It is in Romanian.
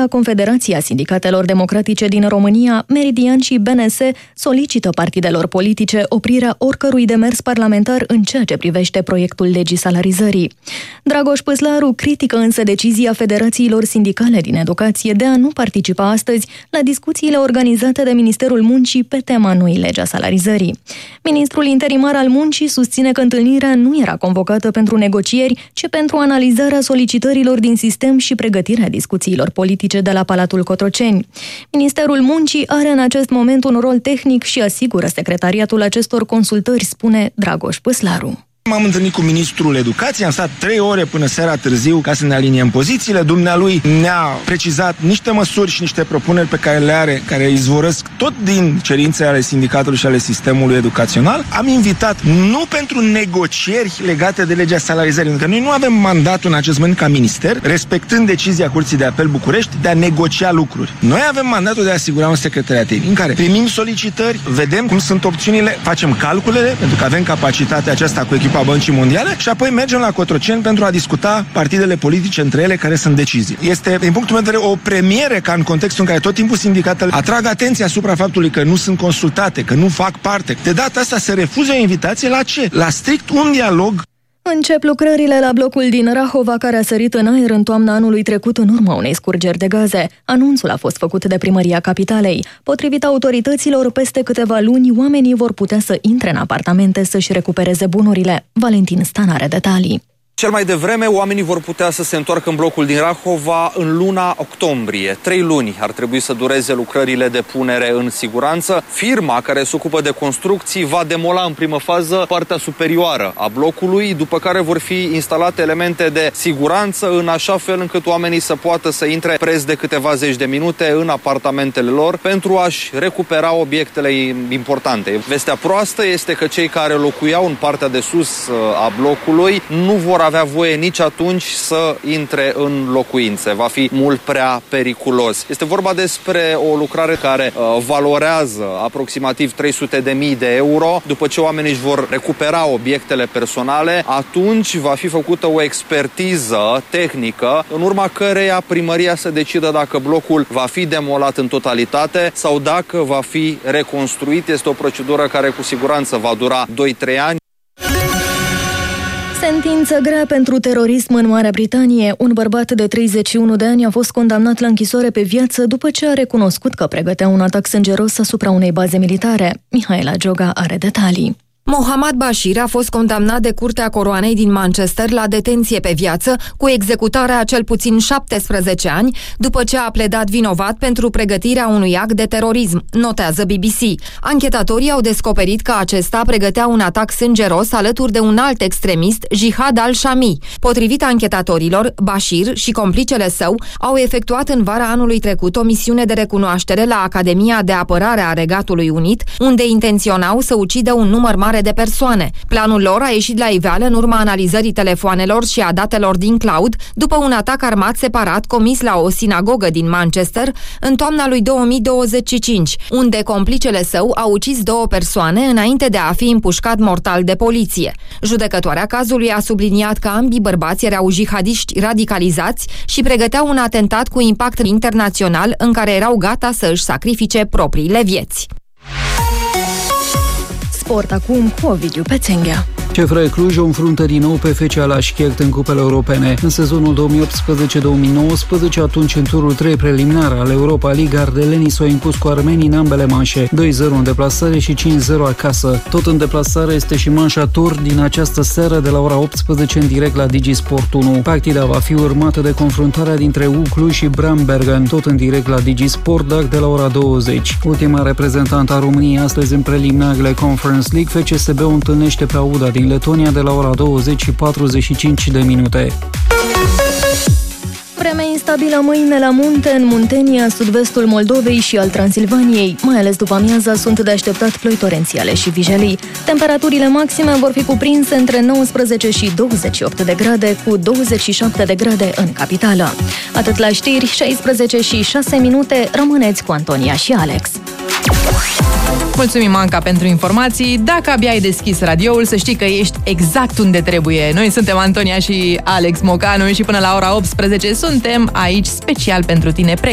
Confederația Sindicatelor Democratice din România, Meridian și BNS solicită partidelor politice oprirea oricărui demers parlamentar în ceea ce privește proiectul legii salarizării. Dragoș Păslaru critică însă decizia Federațiilor Sindicale din Educație de a nu participa astăzi la discuțiile organizate de Ministerul Muncii pe tema noii legi a salarizării. Ministrul interimar al Muncii susține că întâlnirea nu era convocată pentru negocieri, ci pentru analizarea solicitărilor din sistem și pregătirea discuțiilor politice de la Palatul Cotroceni. Ministerul Muncii are în acest moment un rol tehnic și asigură secretariatul acestor consultări, spune Dragoș Păslaru. M-am întâlnit cu ministrul educației, am stat 3 ore până seara târziu ca să ne aliniem pozițiile. Dumnealui ne-a precizat niște măsuri și niște propuneri pe care le are, care izvorăsc tot din cerințele ale sindicatului și ale sistemului educațional. Am invitat nu pentru negocieri legate de legea salarizării, pentru că noi nu avem mandatul în acest moment ca minister, respectând decizia Curții de Apel București, de a negocia lucruri. Noi avem mandatul de a asigura un secretariat în care primim solicitări, vedem cum sunt opțiunile, facem calculele, pentru că avem capacitatea aceasta cu echipa Băncii Mondiale și apoi mergem la Cotroceni pentru a discuta partidele politice între ele care sunt decizii. Este, din punctul meu de vedere, o premieră ca în contextul în care tot timpul sindicatele atrag atenția asupra faptului că nu sunt consultate, că nu fac parte. De data asta se refuză o invitație la ce? La strict un dialog. Încep lucrările la blocul din Rahova, care a sărit în aer în toamna anului trecut în urma unei scurgeri de gaze. Anunțul a fost făcut de Primăria Capitalei. Potrivit autorităților, peste câteva luni, oamenii vor putea să intre în apartamente să-și recupereze bunurile. Valentin Stan are detalii. Cel mai devreme, oamenii vor putea să se întoarcă în blocul din Rahova în luna octombrie. 3 luni ar trebui să dureze lucrările de punere în siguranță. Firma care se ocupă de construcții va demola în primă fază partea superioară a blocului, după care vor fi instalate elemente de siguranță în așa fel încât oamenii să poată să intre preț de câteva zeci de minute în apartamentele lor pentru a-și recupera obiectele importante. Vestea proastă este că cei care locuiau în partea de sus a blocului nu vor avea voie nici atunci să intre în locuințe. Va fi mult prea periculos. Este vorba despre o lucrare care valorează aproximativ 300.000 de euro. După ce oamenii își vor recupera obiectele personale, atunci va fi făcută o expertiză tehnică, în urma căreia primăria să decidă dacă blocul va fi demolat în totalitate sau dacă va fi reconstruit. Este o procedură care cu siguranță va dura 2-3 ani. Sentință grea pentru terorism în Marea Britanie. Un bărbat de 31 de ani a fost condamnat la închisoare pe viață după ce a recunoscut că pregătea un atac sângeros asupra unei baze militare. Mihaela Gioga are detalii. Mohamed Bashir a fost condamnat de Curtea Coroanei din Manchester la detenție pe viață, cu executarea a cel puțin 17 ani, după ce a pledat vinovat pentru pregătirea unui act de terorism, notează BBC. Anchetatorii au descoperit că acesta pregătea un atac sângeros alături de un alt extremist, Jihad al-Shami. Potrivit anchetatorilor, Bashir și complicele său au efectuat în vara anului trecut o misiune de recunoaștere la Academia de Apărare a Regatului Unit, unde intenționau să ucidă un număr mare de persoane. Planul lor a ieșit la iveală în urma analizării telefoanelor și a datelor din cloud după un atac armat separat comis la o sinagogă din Manchester în toamna lui 2025, unde complicele său a ucis 2 persoane înainte de a fi împușcat mortal de poliție. Judecătoarea cazului a subliniat că ambii bărbați erau jihadiști radicalizați și pregăteau un atentat cu impact internațional în care erau gata să își sacrifice propriile vieți. Sport acum cu Ovidiu Pețenghea. CFR Cluj o înfruntă din nou pe FC Alașchert în cupele europene. În sezonul 2018-2019, atunci în turul 3 preliminar al Europa League, ardelenii s-au impus cu armenii în ambele manșe, 2-0 în deplasare și 5-0 acasă. Tot în deplasare este și manșa tur din această seară de la ora 18 în direct la DigiSport 1. Partida va fi urmată de confruntarea dintre U Cluj și Brambergen, tot în direct la DigiSport, de la ora 20. Ultima reprezentantă a României astăzi în preliminarele Conference League, FCSB o întâlnește pe Auda din Letonia de la ora 20 și 45 de minute. Vreme instabilă mâine la munte, în Muntenia, sud-vestul Moldovei și al Transilvaniei. Mai ales după amiaza sunt de așteptat ploi torențiale și vijelii. Temperaturile maxime vor fi cuprinse între 19 și 28 de grade, cu 27 de grade în capitală. Atât la știri, 16 și 6 minute, rămâneți cu Antonia și Alex. Mulțumim, Anca, pentru informații. Dacă abia ai deschis radioul, să știi că ești exact unde trebuie. Noi suntem Antonia și Alex Mocanu și până la ora 18 suntem aici special pentru tine.